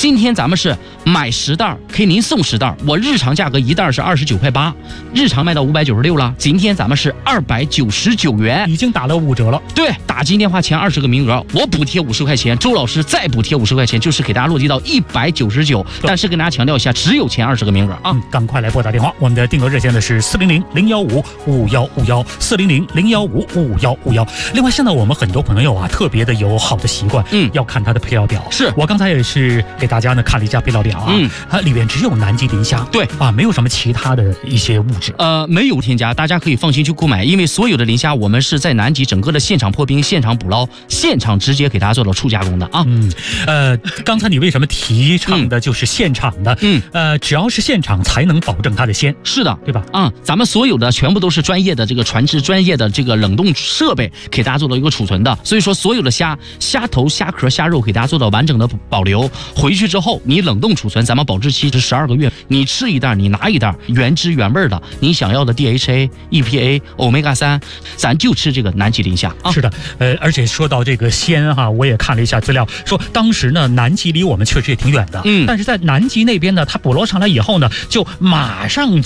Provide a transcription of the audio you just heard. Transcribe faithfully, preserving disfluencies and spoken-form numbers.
今天咱们是买十袋可以您送十袋，我日常价格一袋是二十九块八，日常卖到五百九十六了，今天咱们是二百九十九元， 已经打了五折了。 对，打进电话前二十个名额，我补贴五十块钱，周老师再补贴五十块钱，就是给大家落地到一百九十九。但是跟大家强调一下，只有前二十个名额啊！ 嗯，赶快来拨打电话，我们的定额热线呢是四零零零幺五五幺五幺四零零零幺五五幺五幺。另外，现在我们很多朋友啊，特别的有好的习惯，嗯，要看它的配料表。 是我刚才也是给大家呢看了一下配料表啊，嗯，它里边只有南极磷虾， 对啊，没有什么其他的一些物质， 呃，没有添加，大家可以放心去购买，因为所有的磷虾我们是在南极整个的现场破冰、现场捕捞、现场直接给大家做到初加工的啊。 嗯，呃，刚才你为什么提倡的就是现场的？嗯，呃，只要是现场才能保证它的鲜， 是的， 对吧？ 啊、嗯，咱们所有的全部都是专业的这个船只、专业的这个冷冻设备给大家做到一个储存的，所以说所有的虾、虾头、虾壳、虾肉给大家做到完整的保留，回去之后你冷冻储存，咱们保质期是十二个月，你吃一袋，你拿一袋，原汁原味的，你想要的 D H A、E P A、欧米伽三，咱就吃这个南极磷虾啊。 是的，呃，而且说到这个鲜哈，我也看了一下资料，说当时呢，南极离我们确实也挺远的，嗯，但是在南极那边呢，它捕捞上来以后呢，就马上